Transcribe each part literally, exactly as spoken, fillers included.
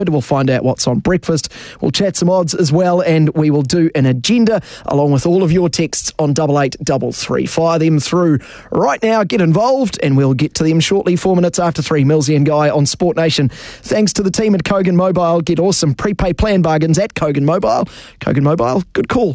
We'll find out what's on breakfast. We'll chat some odds as well, and we will do an agenda along with all of your texts on double eight double three. Fire them through right now. Get involved, and we'll get to them shortly. Four minutes after three. Millsy and Guy on Sport Nation. Thanks to the team at Kogan Mobile. Get awesome prepaid plan bargains at Kogan Mobile. Kogan Mobile, good call.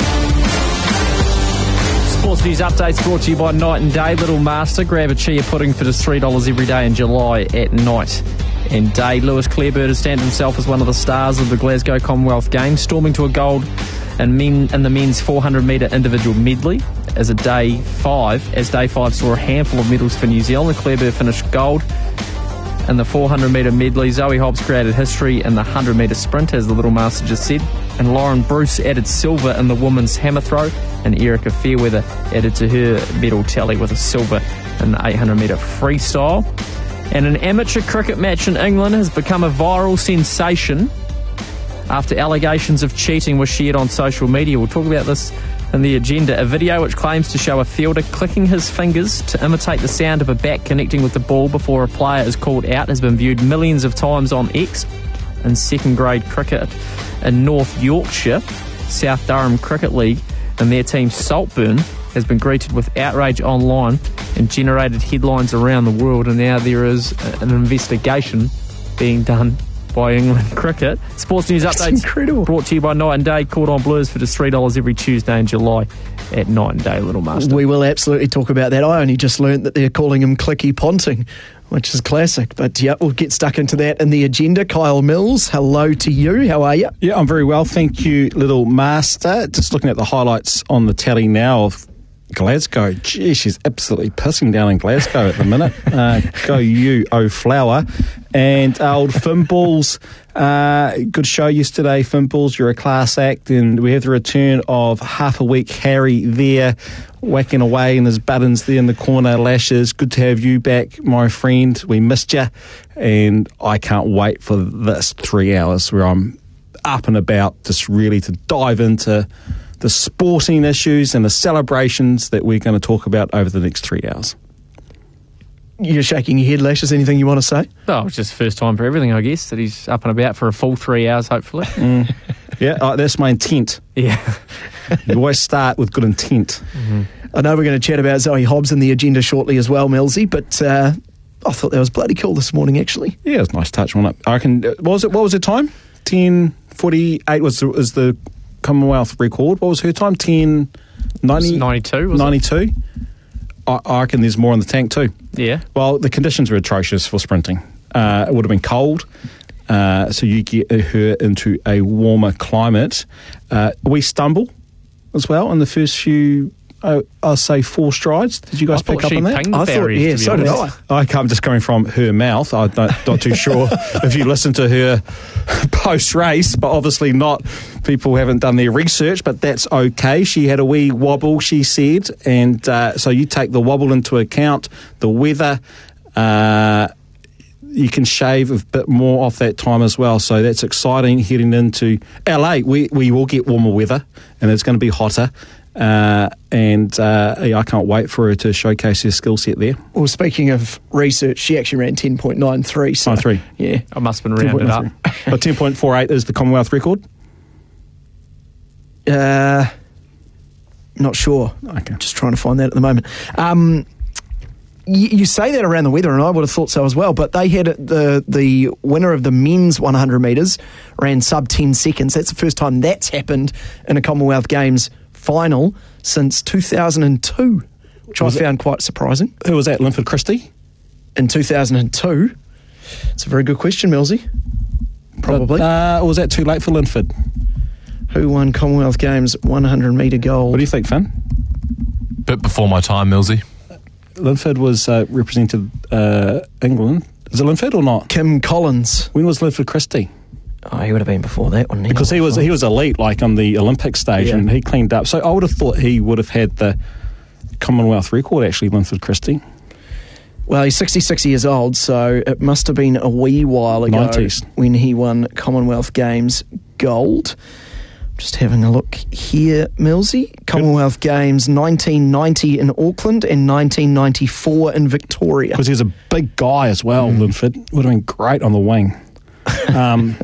Sports News updates brought to you by Night and Day. Little Master, grab a chia pudding for just three dollars every day in July at night and day. Lewis Clarebird has stamped himself as one of the stars of the Glasgow Commonwealth Games, storming to a gold in, men, in the men's four hundred metre individual medley as a day five, as day five saw a handful of medals for New Zealand. Clarebird finished gold in the four hundred metre medley. Zoe Hobbs created history in the one hundred metre sprint, as the Little Master just said. And Lauren Bruce added silver in the women's hammer throw. And Erica Fairweather added to her medal tally with a silver in the eight hundred metre freestyle. And an amateur cricket match in England has become a viral sensation after allegations of cheating were shared on social media. We'll talk about this in the agenda. A video which claims to show a fielder clicking his fingers to imitate the sound of a bat connecting with the ball before a player is called out has been viewed millions of times on X. In second grade cricket in North Yorkshire, South Durham Cricket League and their team Saltburn has been greeted with outrage online and generated headlines around the world, and now there is an investigation being done by England Cricket. Sports News That's updates incredible. Brought to you by Night and Day. Caught on Blues for just three dollars every Tuesday in July at Night and Day, Little Master. We will absolutely talk about that. I only just learnt that they're calling him Clicky Ponting, which is classic. But yeah, we'll get stuck into that in the agenda. Kyle Mills, hello to you. How are you? Yeah, I'm very well, thank you, Little Master. Just looking at the highlights on the tally now of Glasgow. Gee, she's absolutely pissing down in Glasgow at the minute. Uh, go you, oh flower. And old Finballs, uh, good show yesterday, Finballs. You're a class act, and we have the return of half a week Harry there, whacking away in his buttons there in the corner, lashes. Good to have you back, my friend. We missed you, and I can't wait for this three hours where I'm up and about, just really to dive into the sporting issues and the celebrations that we're going to talk about over the next three hours. You're shaking your head, Lashes. Anything you want to say? Oh, it's just first time for everything, I guess, that he's up and about for a full three hours, hopefully. Mm. Yeah, uh, that's my intent. Yeah. You always start with good intent. Mm-hmm. I know we're going to chat about Zoe Hobbs in the agenda shortly as well, Millsy, but uh, I thought that was bloody cool this morning, actually. Yeah, it was a nice touch on it. I reckon, what was it? What was the time? ten forty-eight was the, was the Commonwealth record. What was her time? ten ninety? ninety-two, was ninety-two? it? I, I reckon there's more in the tank too. Yeah. Well, the conditions were atrocious for sprinting. Uh, it would have been cold, uh, so you get her into a warmer climate. Uh, we stumble as well in the first few, uh, I'll say, four strides. Did you guys I pick up she on that? pinged I thought, barriers, yeah, to be so did honest. I. I can't just coming from her mouth. I'm not, not too sure if you listen to her post-race, but obviously not. People haven't done their research, but that's okay. She had a wee wobble, she said, and uh, so you take the wobble into account, the weather, uh, you can shave a bit more off that time as well. So that's exciting heading into L A. We, we will get warmer weather, and it's going to be hotter. Uh, and uh, yeah, I can't wait for her to showcase her skill set there. Well, speaking of research, she actually ran ten point nine three. So, nine three. Yeah. I must have been rounded up. But ten point four eight is the Commonwealth record? Uh, not sure. Okay. Just trying to find that at the moment. Um, you, you say that around the weather, and I would have thought so as well, but they had the the winner of the men's one hundred metres ran sub ten seconds. That's the first time that's happened in a Commonwealth Games final since two thousand two, which Was I it- found quite surprising. Who was that, Linford Christie? In two thousand two? It's a very good question, Millsy. Probably. Uh, or was that too late for Linford? Who won Commonwealth Games one hundred metre gold? What do you think, Finn? Bit before my time, Millsy. Linford was uh, represented uh, England. Is it Linford or not? Kim Collins. When was Linford Christie? Oh, he would have been before that one. Because he was he was elite, like on the Olympic stage, Yeah. and he cleaned up. So I would have thought he would have had the Commonwealth record, actually, Linford Christie. Well, he's sixty-six years old, so it must have been a wee while ago nineties. when he won Commonwealth Games gold. Just having a look here, Millsy. Commonwealth Games nineteen ninety in Auckland and nineteen ninety-four in Victoria. Because he was a big guy as well, Mm. Linford. Would have been great on the wing. Um,